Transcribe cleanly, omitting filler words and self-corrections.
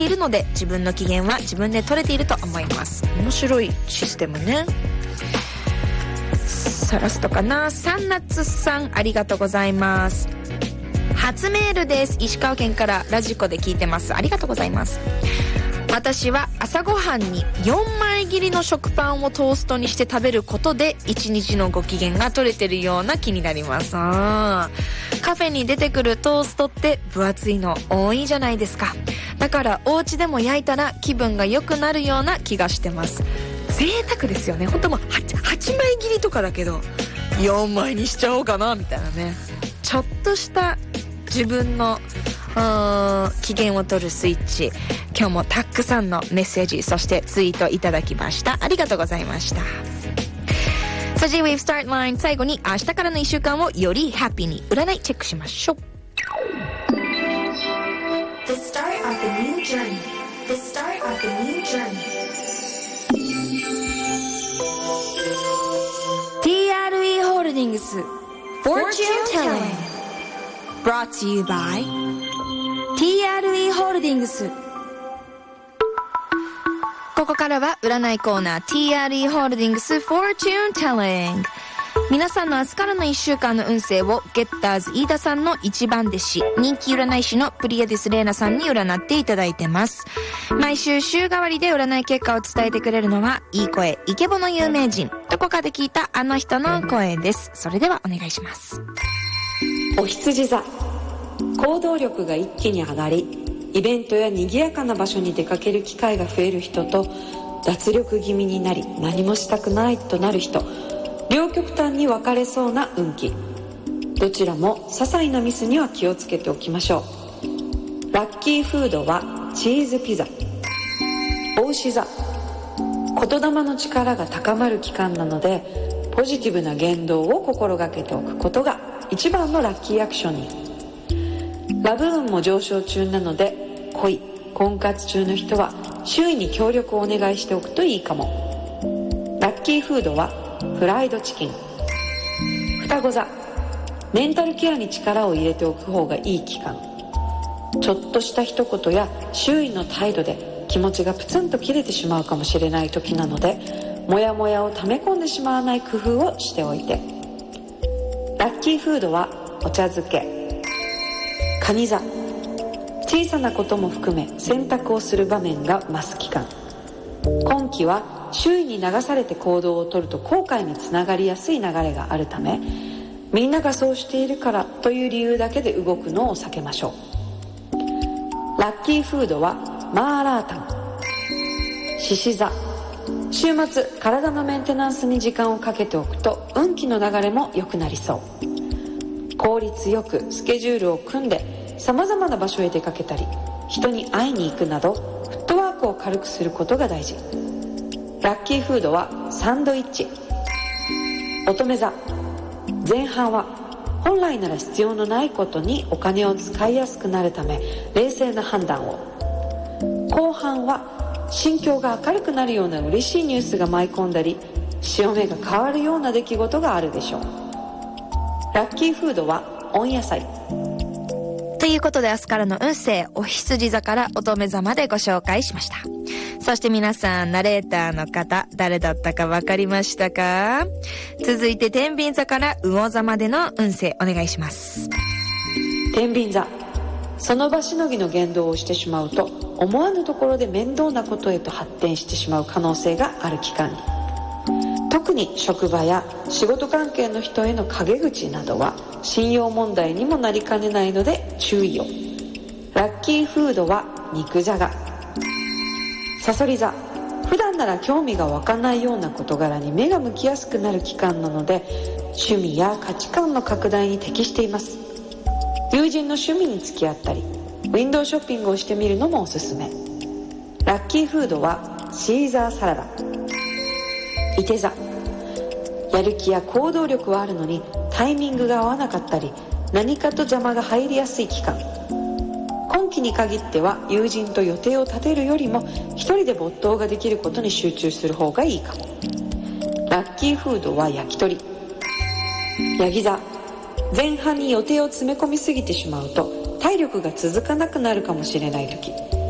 いるので、自分の機嫌は自分で取れていると思います。面白いシステムね。さあラストかな。三夏さん、ありがとうございます。初メールです。石川県からラジコで聞いてます。ありがとうございます。私は朝ごはんに4枚切りの食パンをトーストにして食べることで1日のご機嫌が取れてるような気になります。カフェに出てくるトーストって分厚いの多いじゃないですか。だからお家でも焼いたら気分が良くなるような気がしてます。贅沢ですよね。本当もう 8枚切りとかだけど4枚にしちゃおうかなみたいなね。ちょっとした自分の機嫌を取るスイッチ、今日もたくさんのメッセージ、そしてツイートいただきました。ありがとうございました。さあ J-Wave Start Line、 最後に明日からの1週間をよりハッピーに占いチェックしましょう。 The start of the new journey. The start of the new journey. TRE ホールディングス Fortune Telling Brought to you by TRE ホールディングス。ここからは占いコーナー TRE ホールディングス Fortune Telling。 皆さんの明日からの1週間の運勢をゲッターズ飯田さんの一番弟子、人気占い師のプリアディスレーナさんに占っていただいてます。毎週週替わりで占い結果を伝えてくれるのは、いい声イケボの有名人、どこかで聞いたあの人の声です。それではお願いします。 お羊座、行動力が一気に上がり、イベントや賑やかな場所に出かける機会が増える人と、脱力気味になり何もしたくないとなる人、両極端に分かれそうな運気。どちらも些細なミスには気をつけておきましょう。ラッキーフードはチーズピザ。牡牛座、言霊の力が高まる期間なので、ポジティブな言動を心がけておくことが一番のラッキーアクションに。ラブ運も上昇中なので、恋婚活中の人は周囲に協力をお願いしておくといいかも。ラッキーフードはフライドチキン。双子座、メンタルケアに力を入れておく方がいい期間。ちょっとした一言や周囲の態度で気持ちがプツンと切れてしまうかもしれない時なので、モヤモヤを溜め込んでしまわない工夫をしておいて。ラッキーフードはお茶漬け。蟹座、小さなことも含め選択をする場面が増す期間。今期は周囲に流されて行動をとると後悔につながりやすい流れがあるため、みんながそうしているからという理由だけで動くのを避けましょう。ラッキーフードはマーラータン。獅子座、週末体のメンテナンスに時間をかけておくと運気の流れも良くなりそう。効率よくスケジュールを組んで様々な場所へ出かけたり、人に会いに行くなどフットワークを軽くすることが大事。ラッキーフードはサンドイッチ。乙女座、前半は本来なら必要のないことにお金を使いやすくなるため冷静な判断を。後半は心境が明るくなるような嬉しいニュースが舞い込んだり、潮目が変わるような出来事があるでしょう。ラッキーフードは温野菜。 ということで明日からの運勢、お羊座から乙女座までご紹介しました。そして皆さん、ナレーターの方誰だったか分かりましたか？続いて天秤座から魚座までの運勢お願いします。 天秤座、その場しのぎの言動をしてしまうと思わぬところで面倒なことへと発展してしまう可能性がある期間に。特に職場や仕事関係の人への陰口などは信用問題にもなりかねないので注意を。ラッキーフードは肉じゃが。さそり座、普段なら興味が湧かないような事柄に目が向きやすくなる期間なので、趣味や価値観の拡大に適しています。友人の趣味に付き合ったり、ウィンドウショッピングをしてみるのもおすすめ。ラッキーフードはシーザーサラダ。いて座、やる気や行動力はあるのにタイミングが合わなかったり、何かと邪魔が入りやすい期間。今期に限っては友人と予定を立てるよりも一人で没頭ができることに集中する方がいいかも。ラッキーフードは焼き鳥。ヤギ座、前半に予定を詰め込みすぎてしまうと体力が続かなくなるかもしれない時、